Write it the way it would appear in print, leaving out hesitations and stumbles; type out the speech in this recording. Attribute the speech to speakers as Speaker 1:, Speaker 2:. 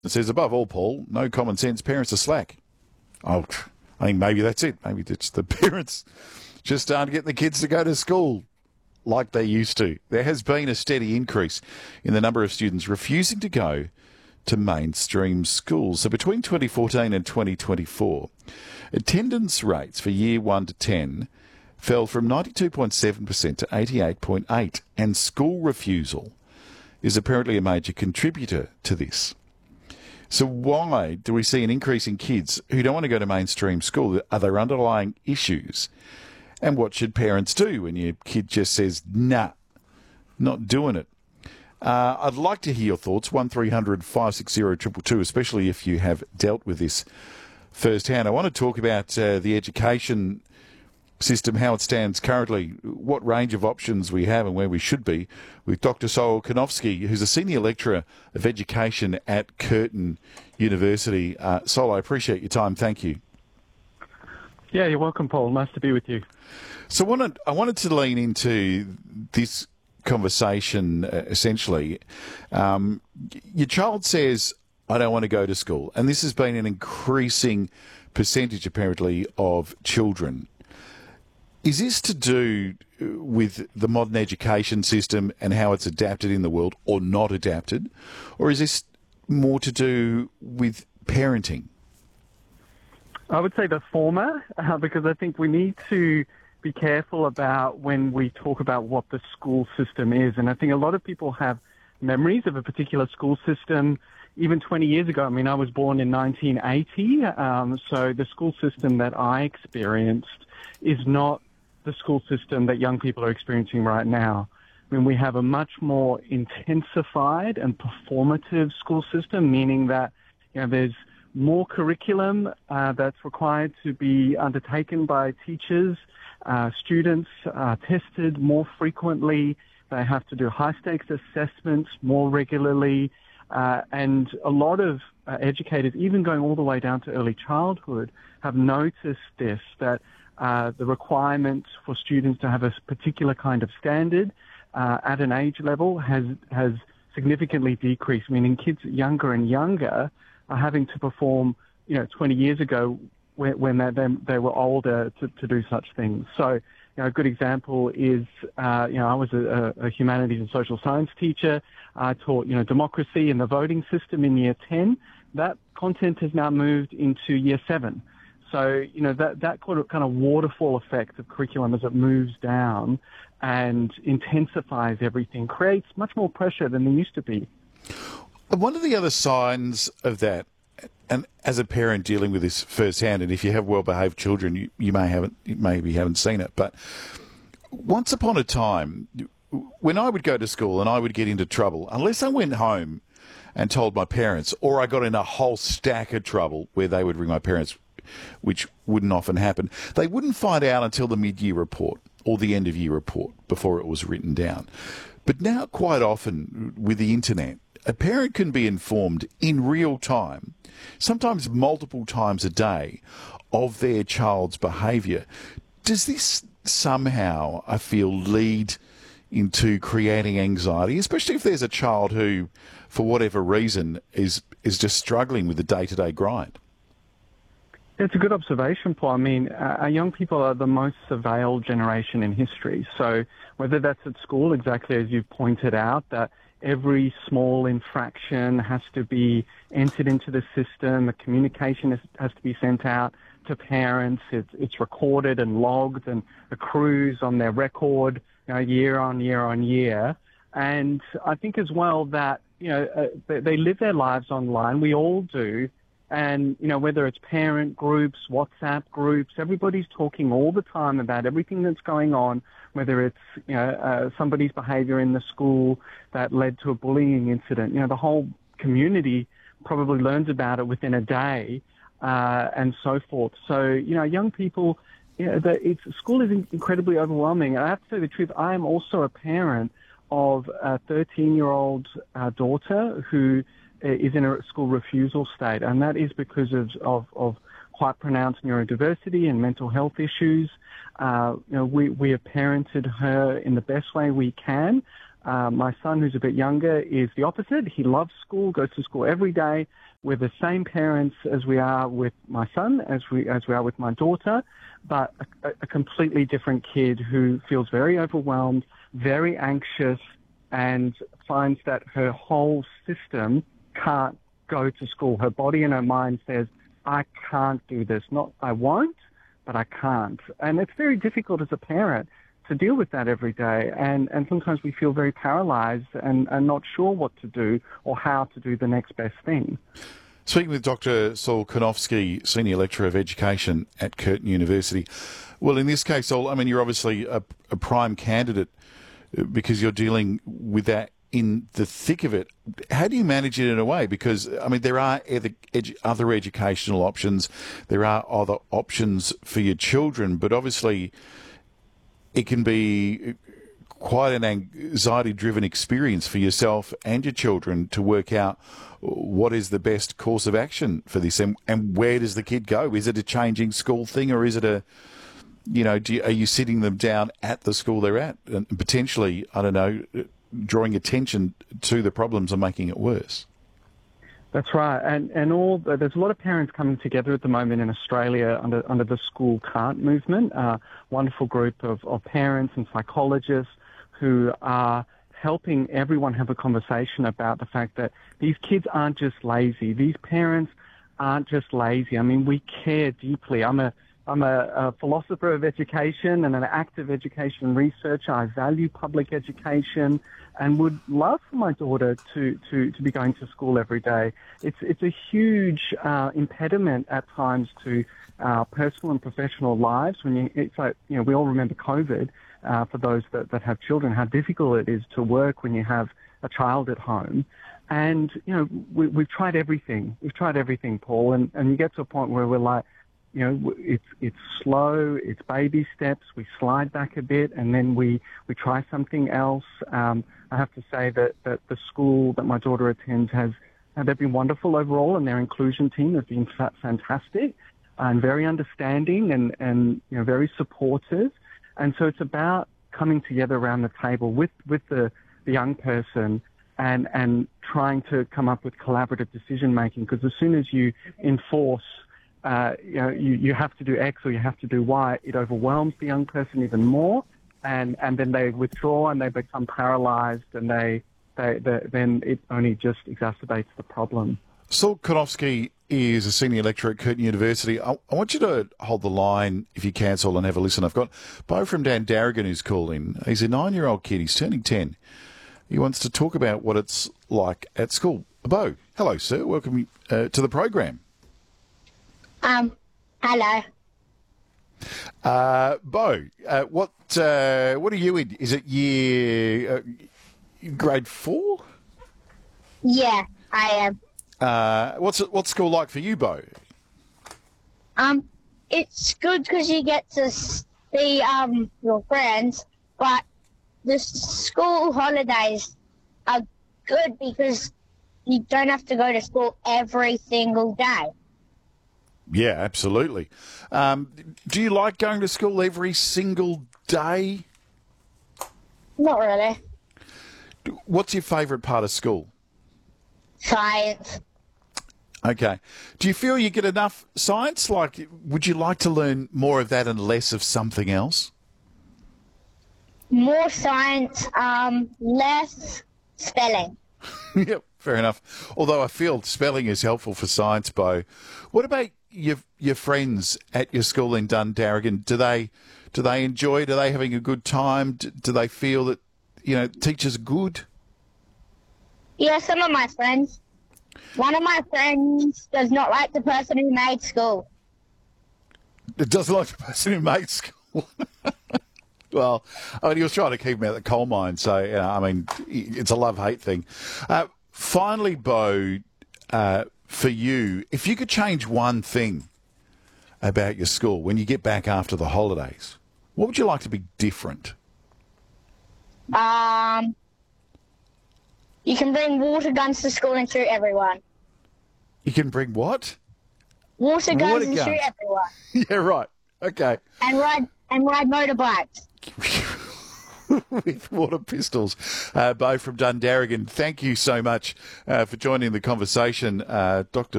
Speaker 1: It says, above all, Paul, no common sense. Parents are slack. Oh, I think maybe that's it. Maybe it's the parents just aren't getting the kids to go to school like they used to. There has been a steady increase in the number of students refusing to go to mainstream schools. So between 2014 and 2024, attendance rates for year 1 to 10 fell from 92.7% to 88.8%, and school refusal is apparently a major contributor to this. So why do we see an increase in kids who don't want to go to mainstream school? Are there underlying issues? And what should parents do when your kid just says, nah, not doing it? I'd like to hear your thoughts, 1300 560 222, especially if you have dealt with this firsthand. I want to talk about the education system, how it stands currently, what range of options we have and where we should be, with Dr. Sol Konofsky, who's a senior lecturer of education at Curtin University. Sol, I appreciate your time. Thank you.
Speaker 2: Yeah, you're welcome, Paul. Nice to be with you.
Speaker 1: So I wanted to lean into this conversation, essentially. Your child says, I don't want to go to school. And this has been an increasing percentage, apparently, of children. Is this to do with the modern education system and how it's adapted in the world or not adapted? Or is this more to do with parenting?
Speaker 2: I would say the former, because I think we need to be careful about when we talk about what the school system is. And I think a lot of people have memories of a particular school system even 20 years ago. I mean, I was born in 1980, so the school system that I experienced is not the school system that young people are experiencing right now. I mean, we have a much more intensified and performative school system, meaning that there's more curriculum that's required to be undertaken by teachers. Students are tested more frequently. They have to do high-stakes assessments more regularly. And a lot of educators, even going all the way down to early childhood, have noticed this, that the requirement for students to have a particular kind of standard at an age level has significantly decreased, meaning kids younger and younger are having to perform, 20 years ago when they were older to do such things. So, a good example is, I was a humanities and social science teacher. I taught, democracy and the voting system in year 10. That content has now moved into year 7. So, that kind of waterfall effect of curriculum as it moves down and intensifies everything creates much more pressure than there used to be.
Speaker 1: One of the other signs of that, and as a parent dealing with this firsthand, and if you have well-behaved children, you maybe haven't seen it, but once upon a time, when I would go to school and I would get into trouble, unless I went home and told my parents, or I got in a whole stack of trouble where they would ring my parents, which wouldn't often happen, they wouldn't find out until the mid-year report or the end-of-year report before it was written down. But now, quite often, with the internet, a parent can be informed in real time, sometimes multiple times a day, of their child's behaviour. Does this somehow, I feel, lead into creating anxiety, especially if there's a child who, for whatever reason, is just struggling with the day-to-day grind?
Speaker 2: It's a good observation, Paul. I mean, our young people are the most surveilled generation in history. So whether that's at school, exactly as you pointed out, that every small infraction has to be entered into the system, the communication has to be sent out to parents, it's recorded and logged and accrues on their record, year on year on year. And I think as well that, they live their lives online. We all do. And, whether it's parent groups, WhatsApp groups, everybody's talking all the time about everything that's going on, whether it's, somebody's behavior in the school that led to a bullying incident. The whole community probably learns about it within a day, and so forth. So, young people, school is incredibly overwhelming. And I have to say the truth, I am also a parent of a 13-year-old daughter who is in a school refusal state, and that is because of quite pronounced neurodiversity and mental health issues. We have parented her in the best way we can. My son, who's a bit younger, is the opposite. He loves school, goes to school every day, we're the same parents as we are with my son, as we are with my daughter, but a completely different kid who feels very overwhelmed, very anxious, and finds that her whole system can't go to school. Her body and her mind says, I can't do this. Not I won't, but I can't. And it's very difficult as a parent to deal with that every day. And sometimes we feel very paralyzed and not sure what to do or how to do the next best thing.
Speaker 1: Speaking with Dr. Saul Konofsky, Senior Lecturer of Education at Curtin University. Well, in this case, Saul, I mean, you're obviously a prime candidate because you're dealing with that in the thick of it. How do you manage it in a way? Because, I mean, there are other educational options. There are other options for your children, but obviously it can be quite an anxiety-driven experience for yourself and your children to work out what is the best course of action for this and where does the kid go? Is it a changing school thing or is it a, you know, are you sitting them down at the school they're at and potentially, I don't know, drawing attention to the problems and making it worse?
Speaker 2: That's right, and there's a lot of parents coming together at the moment in Australia under the School Can't movement. Wonderful group of parents and psychologists who are helping everyone have a conversation about the fact that these kids aren't just lazy. These parents aren't just lazy. I mean, we care deeply. I'm a philosopher of education and an active education researcher. I value public education and would love for my daughter to be going to school every day. It's a huge impediment at times to our personal and professional lives. It's like, you know, we all remember COVID, for those that have children, how difficult it is to work when you have a child at home. And, you know, we've tried everything. We've tried everything, Paul, and you get to a point where we're like, you know, it's slow, it's baby steps, we slide back a bit, and then we try something else. I have to say that the school that my daughter attends they've been wonderful overall, and their inclusion team has been fantastic and very understanding and you know, very supportive. And so it's about coming together around the table with the young person and trying to come up with collaborative decision making, because as soon as you enforce you know, you have to do X or you have to do Y, it overwhelms the young person even more, and then they withdraw and they become paralyzed, and then it only just exacerbates the problem.
Speaker 1: Saul Konofsky is a senior lecturer at Curtin University. I want you to hold the line, if you can, Saul, and have a listen. I've got Bo from Dandaragan who's called in. He's a 9-year-old kid. He's turning 10. He wants to talk about what it's like at school. Bo, hello, sir. Welcome to the program.
Speaker 3: Hello.
Speaker 1: Bo, what are you in? Is it grade 4?
Speaker 3: Yeah, I am.
Speaker 1: What's school like for you, Bo?
Speaker 3: It's good because you get to see your friends, but the school holidays are good because you don't have to go to school every single day.
Speaker 1: Yeah, absolutely. Do you like going to school every single day?
Speaker 3: Not really.
Speaker 1: What's your favourite part of school?
Speaker 3: Science.
Speaker 1: Okay. Do you feel you get enough science? Like, would you like to learn more of that and less of something else?
Speaker 3: More science, less spelling.
Speaker 1: Yep, fair enough. Although I feel spelling is helpful for science, Bo. What about your friends at your school in Dandaragan? Do they enjoy? Do they having a good time? Do they feel that, you know, teachers are good?
Speaker 3: Yeah, some of my friends. One of my friends does not like the person who made school.
Speaker 1: It doesn't like the person who made school. Well, I mean, he was trying to keep him out of the coal mine, so, you know, I mean, it's a love-hate thing. Finally, Bo, for you, if you could change one thing about your school when you get back after the holidays, what would you like to be different?
Speaker 3: You can bring water guns to school and shoot everyone.
Speaker 1: You can bring what?
Speaker 3: Water guns and shoot everyone.
Speaker 1: Yeah, right. Okay.
Speaker 3: And ride motorbikes.
Speaker 1: with water pistols. Bo from Dundarrigan, thank you so much for joining the conversation. Dr.